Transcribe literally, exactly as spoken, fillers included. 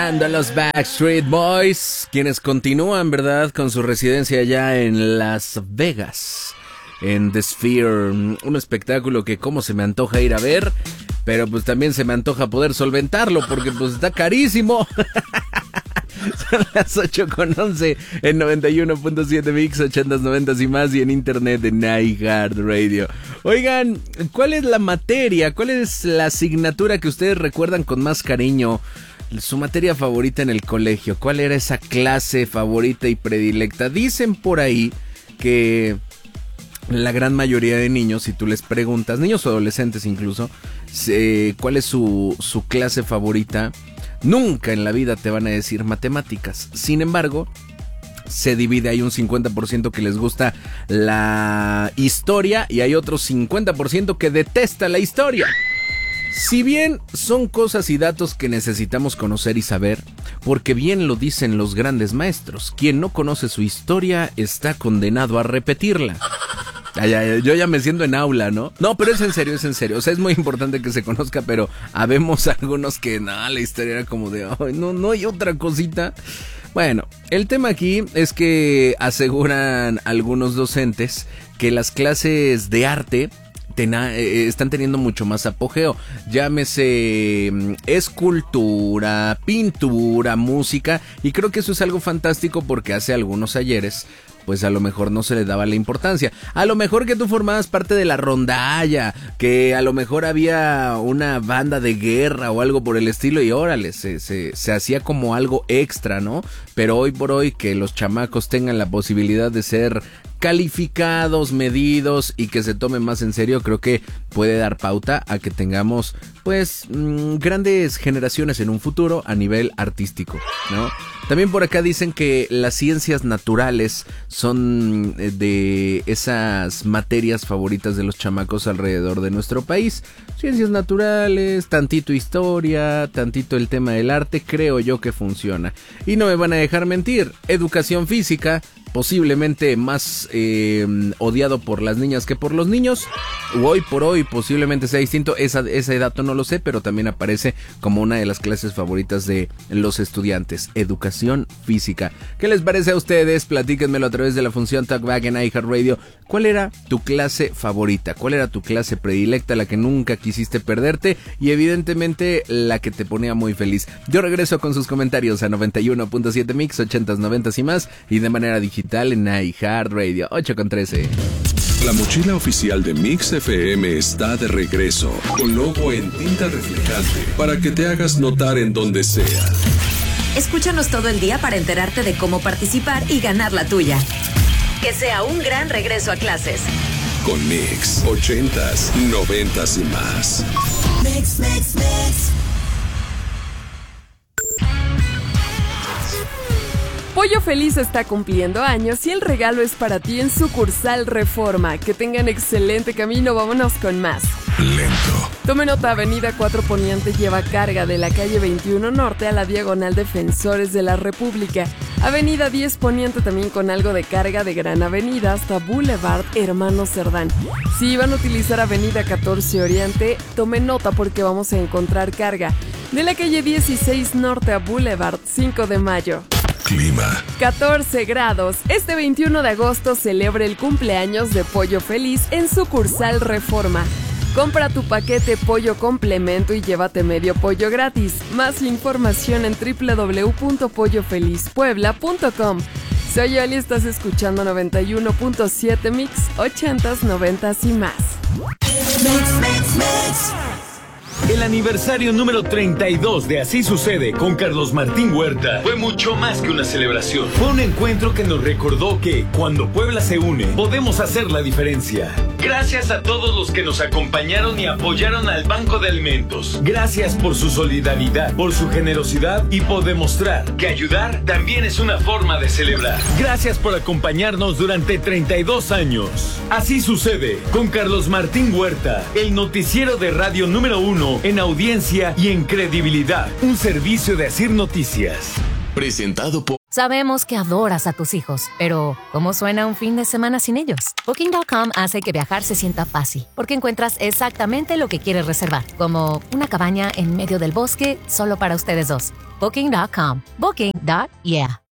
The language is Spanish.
escuchando a los Backstreet Boys, quienes continúan, ¿verdad?, con su residencia allá en Las Vegas, en The Sphere, un espectáculo que como se me antoja ir a ver, pero pues también se me antoja poder solventarlo porque pues está carísimo. Son las ocho con once en noventa y uno punto siete Mix, ochentas, noventas y más, y en internet en iHeartRadio. Oigan, ¿cuál es la materia, cuál es la asignatura que ustedes recuerdan con más cariño? Su materia favorita en el colegio, ¿cuál era esa clase favorita y predilecta? Dicen por ahí que la gran mayoría de niños, si tú les preguntas, niños o adolescentes incluso, eh, ¿cuál es su, su clase favorita? Nunca en la vida te van a decir matemáticas. Sin embargo, se divide, hay un cincuenta por ciento que les gusta la historia y hay otro cincuenta por ciento que detesta la historia. Si bien son cosas y datos que necesitamos conocer y saber, porque bien lo dicen los grandes maestros, quien no conoce su historia está condenado a repetirla. Ay, ay, yo ya me siento en aula, ¿no? No, pero es en serio, es en serio. O sea, es muy importante que se conozca, pero habemos algunos que, no, la historia era como de, ay, no, no hay otra cosita. Bueno, el tema aquí es que aseguran algunos docentes que las clases de arte Tena, eh, están teniendo mucho más apogeo. Llámese escultura, pintura, música, y creo que eso es algo fantástico porque hace algunos ayeres pues a lo mejor no se le daba la importancia. A lo mejor que tú formabas parte de la rondalla, que a lo mejor había una banda de guerra o algo por el estilo y órale, se, se, se hacía como algo extra, ¿no? Pero hoy por hoy que los chamacos tengan la posibilidad de ser calificados, medidos y que se tomen más en serio, creo que puede dar pauta a que tengamos pues mmm, grandes generaciones en un futuro a nivel artístico, ¿no? También por acá dicen que las ciencias naturales son de esas materias favoritas de los chamacos alrededor de nuestro país. Ciencias naturales, tantito historia, tantito el tema del arte, creo yo que funciona. Y no me van a dejar mentir, educación física, posiblemente más eh, odiado por las niñas que por los niños, hoy por hoy posiblemente sea distinto, Esa, ese dato no lo sé, pero también aparece como una de las clases favoritas de los estudiantes, educación física. ¿Qué les parece a ustedes? Platíquenmelo a través de la función Talkback en iHeartRadio. ¿Cuál era tu clase favorita? ¿Cuál era tu clase predilecta, la que nunca quisiste perderte y evidentemente la que te ponía muy feliz? Yo regreso con sus comentarios a noventa y uno punto siete Mix, ochentas, noventas y más, y de manera digital en iHeartRadio. Ocho con trece. La mochila oficial de Mix F M está de regreso, con logo en tinta reflejante, para que te hagas notar en donde sea. Escúchanos todo el día para enterarte de cómo participar y ganar la tuya. Que sea un gran regreso a clases. Con Mix, ochentas, noventas y más. Mix, mix, mix. Pollo Feliz está cumpliendo años y el regalo es para ti en sucursal Reforma. Que tengan excelente camino, vámonos con más. Lento. Tome nota, Avenida cuatro Poniente lleva carga de la calle veintiuno Norte a la diagonal Defensores de la República. Avenida diez Poniente también con algo de carga de Gran Avenida hasta Boulevard Hermano Cerdán. Si van a utilizar Avenida catorce Oriente, tome nota porque vamos a encontrar carga de la calle dieciséis Norte a Boulevard cinco de Mayo. Clima. catorce grados. Este veintiuno de agosto celebra el cumpleaños de Pollo Feliz en sucursal Reforma. Compra tu paquete pollo complemento y llévate medio pollo gratis. Más información en doble u doble u doble u punto pollo feliz puebla punto com. Soy Yoli, estás escuchando noventa y uno punto siete Mix, ochentas, noventas y más. Mix, mix, mix. El aniversario número treinta y dos de Así Sucede con Carlos Martín Huerta fue mucho más que una celebración. Fue un encuentro que nos recordó que cuando Puebla se une, podemos hacer la diferencia. Gracias a todos los que nos acompañaron y apoyaron al Banco de Alimentos. Gracias por su solidaridad, por su generosidad y por demostrar que ayudar también es una forma de celebrar. Gracias por acompañarnos durante treinta y dos años. Así Sucede con Carlos Martín Huerta, el noticiero de radio número uno en audiencia y en credibilidad. Un servicio de Asir Noticias. Presentado por... Sabemos que adoras a tus hijos, pero ¿cómo suena un fin de semana sin ellos? Booking punto com hace que viajar se sienta fácil, porque encuentras exactamente lo que quieres reservar, como una cabaña en medio del bosque solo para ustedes dos. Booking punto com. Booking. Yeah.